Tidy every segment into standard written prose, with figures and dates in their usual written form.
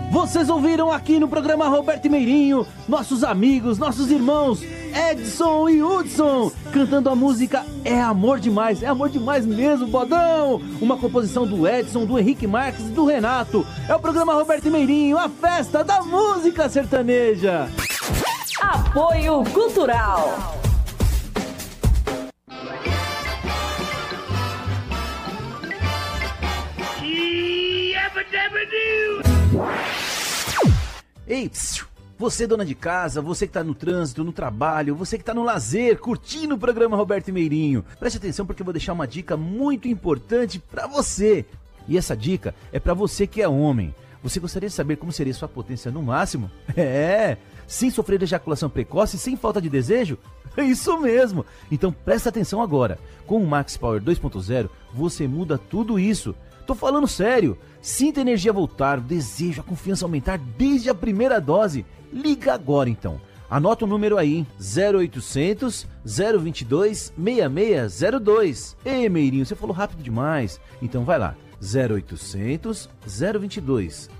Vocês ouviram aqui no programa Roberto e Meirinho, nossos amigos, nossos irmãos, Edson e Hudson, cantando a música É Amor Demais mesmo, bodão! Uma composição do Edson, do Henrique Marques e do Renato. É o programa Roberto e Meirinho, a festa da música sertaneja. Apoio Cultural. Ei, você dona de casa, você que tá no trânsito, no trabalho, você que tá no lazer, curtindo o programa Roberto e Meirinho, preste atenção porque eu vou deixar uma dica muito importante pra você. E essa dica é pra você que é homem. Você gostaria de saber como seria sua potência no máximo? Sem sofrer de ejaculação precoce, sem falta de desejo? É isso mesmo! Então presta atenção agora. Com o Max Power 2.0, você muda tudo isso. Tô falando sério. Sinta a energia voltar, o desejo, a confiança aumentar desde a primeira dose. Liga agora então. Anota o número aí, 0800 022 6602. Ei, Meirinho, você falou rápido demais. Então vai lá, 0800 022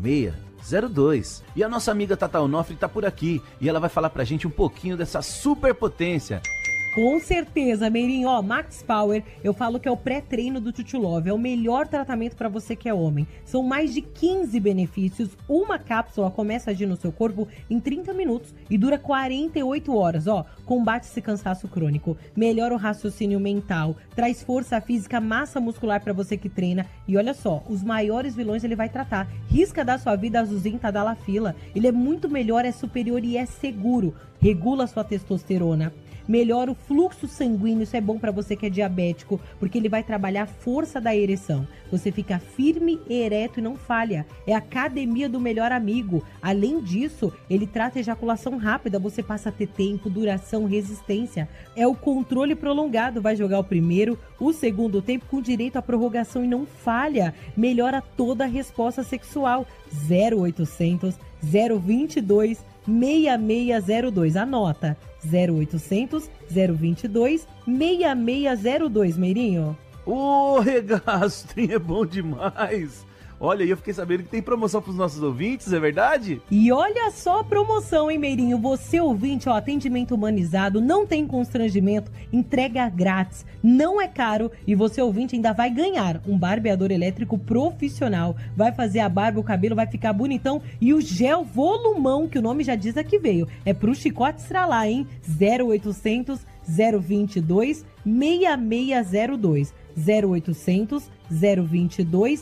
6602. E a nossa amiga Tata Onofre tá por aqui e ela vai falar pra gente um pouquinho dessa superpotência. Com certeza, Meirinho, Max Power, eu falo que é o pré-treino do Tutu Love, é o melhor tratamento para você que é homem. São mais de 15 benefícios, uma cápsula começa a agir no seu corpo em 30 minutos e dura 48 horas, combate esse cansaço crônico, melhora o raciocínio mental, traz força física, massa muscular para você que treina e olha só, os maiores vilões ele vai tratar, risca da sua vida azulzinha, tá da la fila, ele é muito melhor, é superior e é seguro, regula a sua testosterona, melhora o fluxo sanguíneo, isso é bom para você que é diabético, porque ele vai trabalhar a força da ereção. Você fica firme, ereto e não falha. É a academia do melhor amigo. Além disso, ele trata a ejaculação rápida, você passa a ter tempo, duração, resistência. É o controle prolongado, vai jogar o primeiro, o segundo tempo com direito à prorrogação e não falha. Melhora toda a resposta sexual. 0800 022 6602. Anota. 0800 022 6602, Meirinho. Ô, regaço, trem é bom demais. Olha, eu fiquei sabendo que tem promoção pros nossos ouvintes, é verdade? E olha só a promoção, hein, Meirinho? Você ouvinte, atendimento humanizado, não tem constrangimento, entrega grátis, não é caro e você ouvinte ainda vai ganhar um barbeador elétrico profissional. Vai fazer a barba, o cabelo vai ficar bonitão e o gel volumão, que o nome já diz aqui veio, é pro chicote estralar, hein? 0800 022 6602. 0800 022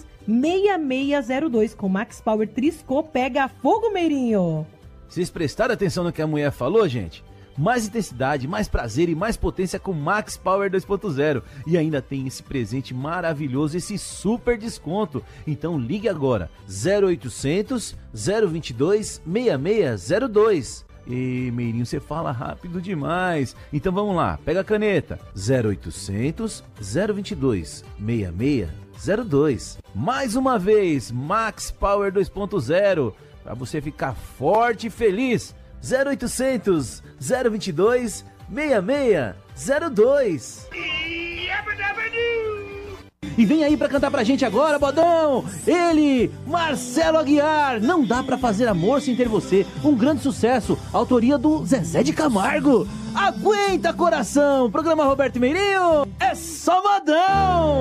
6602 com Max Power Triscô pega fogo, Meirinho. Vocês prestaram atenção no que a mulher falou, gente? Mais intensidade, mais prazer e mais potência com Max Power 2.0. E ainda tem esse presente maravilhoso, esse super desconto. Então ligue agora, 0800 022 6602. E Meirinho, você fala rápido demais. Então vamos lá, pega a caneta. 0800 022 6602. Mais uma vez, Max Power 2.0, para você ficar forte e feliz. 0800 022 6602. E vem aí pra cantar pra gente agora, bodão! Ele, Marcelo Aguiar, Não Dá Pra Fazer Amor Sem Ter Você, um grande sucesso, autoria do Zezé de Camargo. Aguenta, coração! Programa Roberto e Meirinho, é só modão!